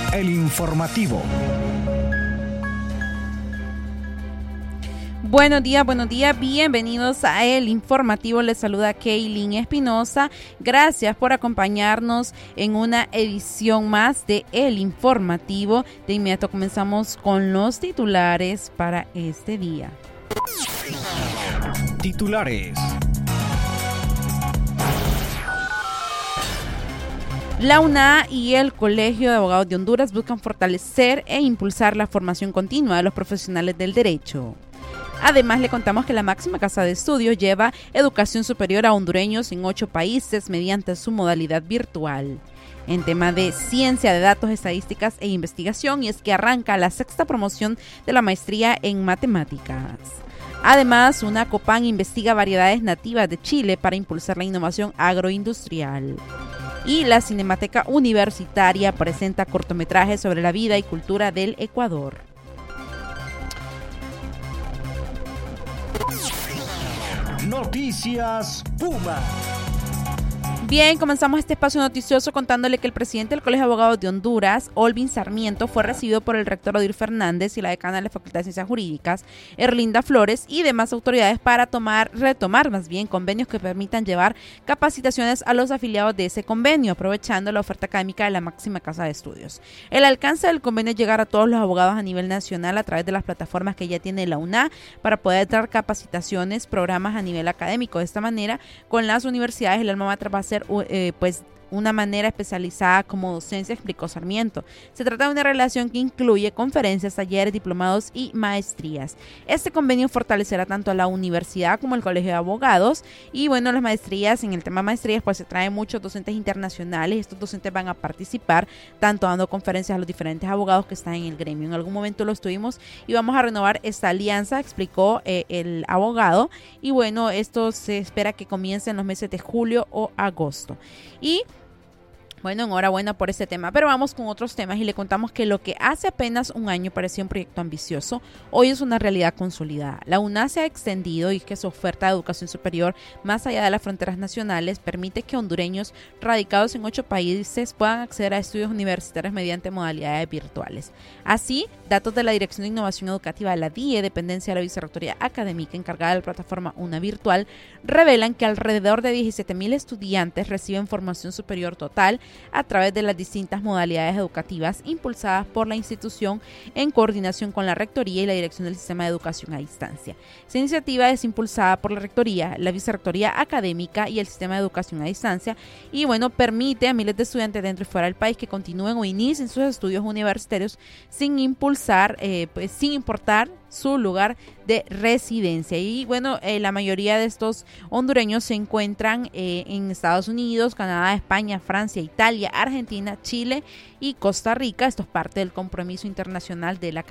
El informativo. Buenos días, bienvenidos a El Informativo. Les saluda Kaylin Espinosa. Gracias por acompañarnos en una edición más de El Informativo. De inmediato comenzamos con los titulares para este día. Titulares. La UNA y el Colegio de Abogados de Honduras buscan fortalecer e impulsar la formación continua de los profesionales del derecho. Además, le contamos que la máxima casa de estudios lleva educación superior a hondureños en 8 países mediante su modalidad virtual. En tema de ciencia de datos, estadísticas e investigación, y es que arranca la 6ª promoción de la maestría en matemáticas. Además, una Copan investiga variedades nativas de Chile para impulsar la innovación agroindustrial. Y la Cinemateca Universitaria presenta cortometrajes sobre la vida y cultura del Ecuador. Noticias Puma. Bien, comenzamos este espacio noticioso contándole que el presidente del Colegio de Abogados de Honduras, Olvin Sarmiento, fue recibido por el rector Odir Fernández y la decana de la Facultad de Ciencias Jurídicas, Erlinda Flores, y demás autoridades para retomar convenios que permitan llevar capacitaciones a los afiliados de ese convenio, aprovechando la oferta académica de la máxima casa de estudios. El alcance del convenio es llegar a todos los abogados a nivel nacional a través de las plataformas que ya tiene la UNA para poder dar capacitaciones, programas a nivel académico. De esta manera, con las universidades, el alma mater va a ser una manera especializada como docencia, explicó Sarmiento. Se trata de una relación que incluye conferencias, talleres, diplomados y maestrías. Este convenio fortalecerá tanto a la universidad como el Colegio de Abogados. Y bueno, las maestrías, en el tema maestrías, pues se traen muchos docentes internacionales. Estos docentes van a participar tanto dando conferencias a los diferentes abogados que están en el gremio. En algún momento lo estuvimos y vamos a renovar esta alianza, explicó el abogado. Y bueno, esto se espera que comience en los meses de julio o agosto. Y bueno, enhorabuena por este tema, pero vamos con otros temas y le contamos que lo que hace apenas un año parecía un proyecto ambicioso, hoy es una realidad consolidada. La UNA se ha extendido y que su oferta de educación superior más allá de las fronteras nacionales permite que hondureños radicados en 8 países puedan acceder a estudios universitarios mediante modalidades virtuales. Así, datos de la Dirección de Innovación Educativa de la DIE, dependencia de la Vicerrectoría Académica encargada de la plataforma UNA Virtual, revelan que alrededor de 17,000 estudiantes reciben formación superior total a través de las distintas modalidades educativas impulsadas por la institución en coordinación con la Rectoría y la Dirección del Sistema de Educación a Distancia. Esta iniciativa es impulsada por la Rectoría, la Vicerrectoría Académica y el Sistema de Educación a Distancia y bueno, permite a miles de estudiantes dentro y fuera del país que continúen o inicien sus estudios universitarios sin importar su lugar de residencia. Y bueno, la mayoría de estos hondureños se encuentran en Estados Unidos, Canadá, España, Francia, Italia, Argentina, Chile y Costa Rica. Esto es parte del compromiso internacional de la